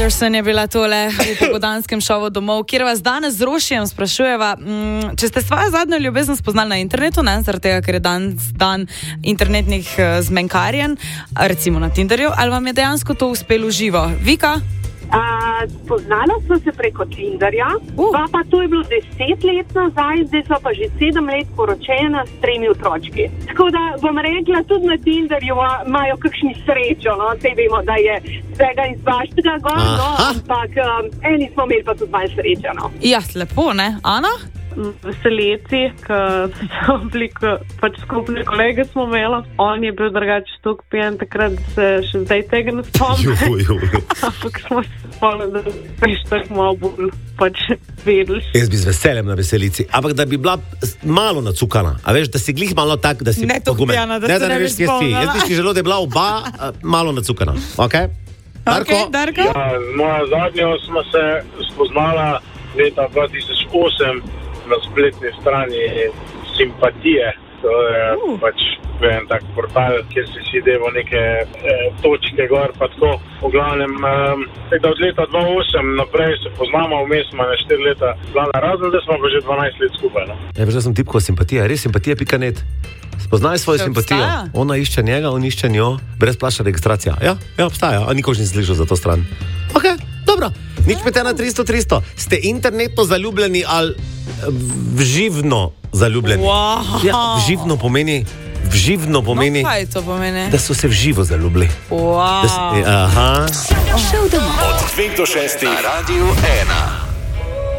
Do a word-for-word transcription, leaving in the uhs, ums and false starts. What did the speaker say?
Anderson je bila tole v popoldanskem šovu Domov, kjer vas danes z Rošijem sprašujeva, mm, če ste svojo zadnjo ljubezen spoznali na internetu, ne, zaradi tega, ker je dan, dan internetnih uh, zmenkarjen, recimo na Tinderju, ali vam je dejansko to uspelo živo? Vika? Uh, spoznala smo se preko Tinderja, uh. pa, pa to je bilo deset let nazaj, zdaj so pa že sedem let poročena s tremi otročki. Tako da bom rekla, tudi na Tinderju imajo kakšni srečo, no, sej vemo, da je vsega izvaštega gor, no, ampak um, eni smo imeli pa tudi malo srečo, no. Ja, lepo, ne? Ana? Veseleci, ki so bili, pač skupne kolege smo imeli. On je bil drugače tuk pijen takrat, da se še zdaj tega ne spomnim. Ampak smo se spomnili, da bi tako malo bolj pač vedeli. Jaz bi z veseljem na veselici, ampak da bi bila malo nacukana. A veš, da si glih malo tak, da si ne tuk pijana, da, ne, se da ne bi spomnila. Jaz bi si želel, da je bila oba uh, malo nacukana. Ok? Darko? Okay, Darko? Ja, moja zadnja smo se spoznala leta dva tisoč osem na spletni strani Simpatije. To je uh. pač en tak portal, kjer si si devo neke eh, točke gor, pa tako. V glavnem, eh, od leta dva tisoč osem naprej se poznamo, vmes smo na štiri leta plana razen, da smo pa že dvanajst let skupaj. No? Ja, veš, da sem tipko Simpatija, res simpatija pika net. Spoznaj svojo Se simpatijo. obstaja? Ona išče njega, on išče njo, brezplačna registracija. Ja, ja, obstaja, a nikož ni slišal za to stran. Ok, dobro. Nič pet ena tristo tristo. Ste internetno zaljubljeni ali vživno zaljubljeni? Wow. Ja, vživno pomeni, vživno pomeni, No, kaj to pomeni? da so se v živo zaljubili. Wow. Da si, aha. Od dveh do šestih na Radiu ena.